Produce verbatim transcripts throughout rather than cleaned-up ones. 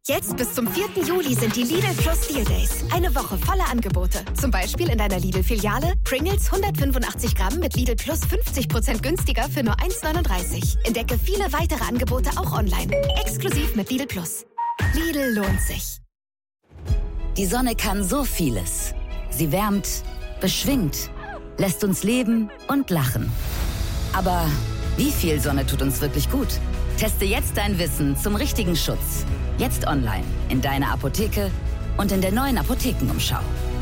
Jetzt bis zum vierten Juli sind die Lidl Plus Deal Days. Eine Woche voller Angebote. Zum Beispiel in deiner Lidl-Filiale Pringles hundertfünfundachtzig Gramm mit Lidl Plus fünfzig Prozent günstiger für nur eins neununddreißig. Entdecke viele weitere Angebote auch online. Exklusiv mit Lidl Plus. Lidl lohnt sich. Die Sonne kann so vieles. Sie wärmt, beschwingt, lässt uns leben und lachen. Aber wie viel Sonne tut uns wirklich gut? Teste jetzt dein Wissen zum richtigen Schutz. Jetzt online, in deiner Apotheke und in der neuen Apothekenumschau.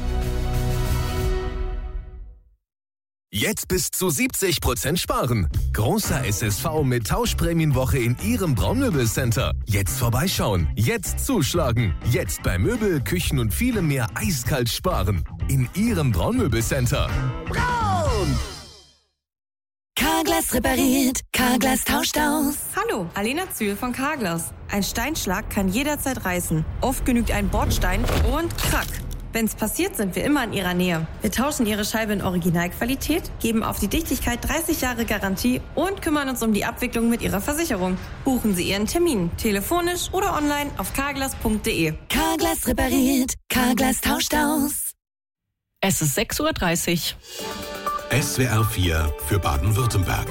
Jetzt bis zu siebzig Prozent sparen. Großer S S V mit Tauschprämienwoche in Ihrem Braunmöbelcenter. Jetzt vorbeischauen, jetzt zuschlagen. Jetzt bei Möbel, Küchen und vielem mehr eiskalt sparen. In Ihrem Braunmöbelcenter. Braun! Carglass repariert, Carglass tauscht aus. Hallo, Alena Zühl von Carglass. Ein Steinschlag kann jederzeit reißen. Oft genügt ein Bordstein und krack. Wenn's passiert, sind wir immer in Ihrer Nähe. Wir tauschen Ihre Scheibe in Originalqualität, geben auf die Dichtigkeit dreißig Jahre Garantie und kümmern uns um die Abwicklung mit Ihrer Versicherung. Buchen Sie Ihren Termin, telefonisch oder online auf carglass punkt de. Carglass repariert, Carglass tauscht aus. Es ist sechs Uhr dreißig. S W R vier für Baden-Württemberg.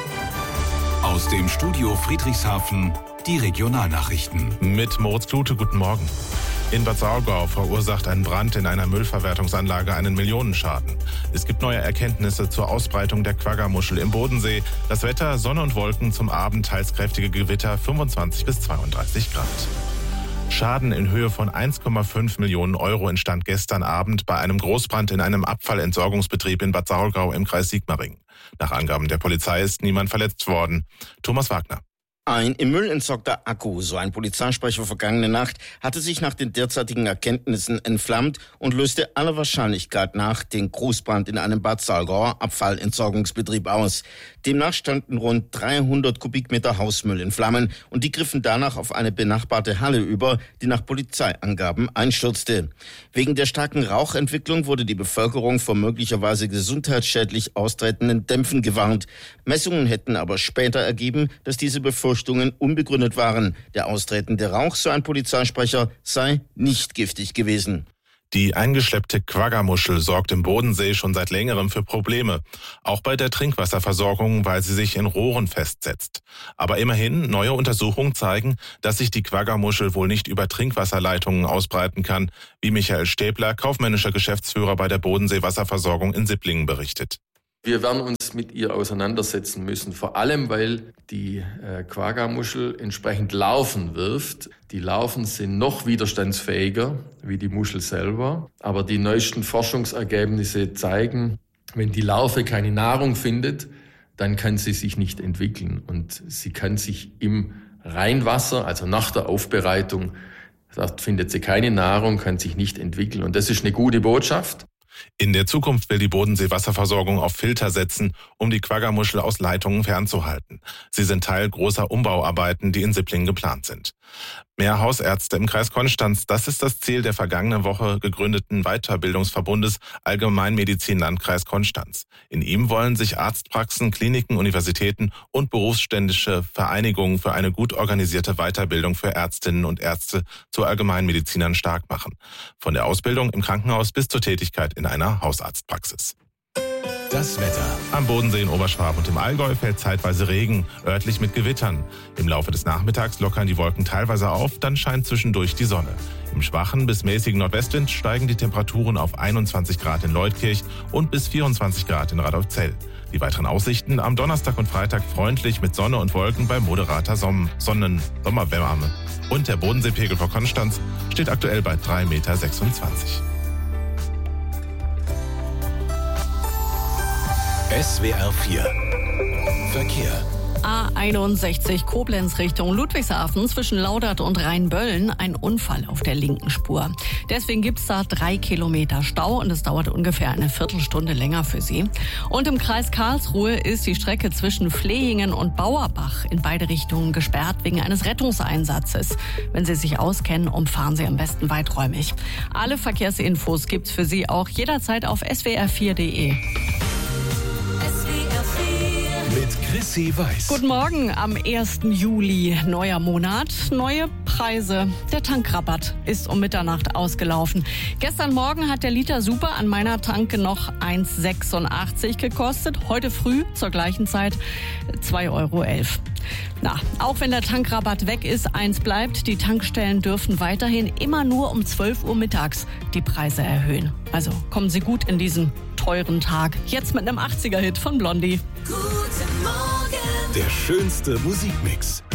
Aus dem Studio Friedrichshafen die Regionalnachrichten. Mit Moritz Klute, guten Morgen. In Bad Saulgau verursacht ein Brand in einer Müllverwertungsanlage einen Millionenschaden. Es gibt neue Erkenntnisse zur Ausbreitung der Quaggamuschel im Bodensee. Das Wetter, Sonne und Wolken, zum Abend teils kräftige Gewitter, fünfundzwanzig bis zweiunddreißig Grad. Schaden in Höhe von eins Komma fünf Millionen Euro entstand gestern Abend bei einem Großbrand in einem Abfallentsorgungsbetrieb in Bad Saulgau im Kreis Sigmaringen. Nach Angaben der Polizei ist niemand verletzt worden. Thomas Wagner. Ein im Müll entsorgter Akku, so ein Polizeisprecher vergangene Nacht, hatte sich nach den derzeitigen Erkenntnissen entflammt und löste aller Wahrscheinlichkeit nach den Großbrand in einem Bad Saulgauer Abfallentsorgungsbetrieb aus. Demnach standen rund dreihundert Kubikmeter Hausmüll in Flammen und die griffen danach auf eine benachbarte Halle über, die nach Polizeiangaben einstürzte. Wegen der starken Rauchentwicklung wurde die Bevölkerung vor möglicherweise gesundheitsschädlich austretenden Dämpfen gewarnt. Messungen hätten aber später ergeben, dass diese Bevölkerung unbegründet waren. Der austretende Rauch, so ein Polizeisprecher, sei nicht giftig gewesen. Die eingeschleppte Quaggamuschel sorgt im Bodensee schon seit längerem für Probleme. Auch bei der Trinkwasserversorgung, weil sie sich in Rohren festsetzt. Aber immerhin, neue Untersuchungen zeigen, dass sich die Quaggamuschel wohl nicht über Trinkwasserleitungen ausbreiten kann, wie Michael Stäbler, kaufmännischer Geschäftsführer bei der Bodensee-Wasserversorgung in Sipplingen, berichtet. Wir werden uns mit ihr auseinandersetzen müssen, vor allem weil die äh, Quaggamuschel entsprechend Larven wirft. Die Larven sind noch widerstandsfähiger wie die Muschel selber, aber die neuesten Forschungsergebnisse zeigen, wenn die Larve keine Nahrung findet, dann kann sie sich nicht entwickeln und sie kann sich im Reinwasser, also nach der Aufbereitung, dort findet sie keine Nahrung, kann sich nicht entwickeln und das ist eine gute Botschaft. In der Zukunft will die Bodensee-Wasserversorgung auf Filter setzen, um die Quaggamuschel aus Leitungen fernzuhalten. Sie sind Teil großer Umbauarbeiten, die in Sipplingen geplant sind. Mehr Hausärzte im Kreis Konstanz, das ist das Ziel der vergangene Woche gegründeten Weiterbildungsverbundes Allgemeinmedizin Landkreis Konstanz. In ihm wollen sich Arztpraxen, Kliniken, Universitäten und berufsständische Vereinigungen für eine gut organisierte Weiterbildung für Ärztinnen und Ärzte zu Allgemeinmedizinern stark machen. Von der Ausbildung im Krankenhaus bis zur Tätigkeit in einer Hausarztpraxis. Das Wetter. Am Bodensee in Oberschwaben und im Allgäu fällt zeitweise Regen, örtlich mit Gewittern. Im Laufe des Nachmittags lockern die Wolken teilweise auf, dann scheint zwischendurch die Sonne. Im schwachen bis mäßigen Nordwestwind steigen die Temperaturen auf einundzwanzig Grad in Leutkirch und bis vierundzwanzig Grad in Radolfzell. Die weiteren Aussichten am Donnerstag und Freitag freundlich mit Sonne und Wolken bei moderater Sonnen- Sonnen- Sommerwärme. Und der Bodenseepegel vor Konstanz steht aktuell bei drei Komma sechsundzwanzig Meter. S W R vier Verkehr. A einundsechzig Koblenz Richtung Ludwigshafen zwischen Laudert und Rheinböllen ein Unfall auf der linken Spur. Deswegen gibt's da drei Kilometer Stau und es dauert ungefähr eine Viertelstunde länger für Sie. Und im Kreis Karlsruhe ist die Strecke zwischen Flehingen und Bauerbach in beide Richtungen gesperrt wegen eines Rettungseinsatzes. Wenn Sie sich auskennen, umfahren Sie am besten weiträumig. Alle Verkehrsinfos gibt's für Sie auch jederzeit auf S W R vier Punkt de. Mit Chrissy Weiß. Guten Morgen am ersten Juli. Neuer Monat, neue Preise. Der Tankrabatt ist um Mitternacht ausgelaufen. Gestern Morgen hat der Liter Super an meiner Tanke noch eins Komma sechsundachtzig gekostet. Heute früh zur gleichen Zeit zwei Euro elf. Na, auch wenn der Tankrabatt weg ist, eins bleibt, die Tankstellen dürfen weiterhin immer nur um zwölf Uhr mittags die Preise erhöhen. Also kommen Sie gut in diesen teuren Tag. Jetzt mit einem achtziger-Hit von Blondie. Guten Morgen. Der schönste Musikmix.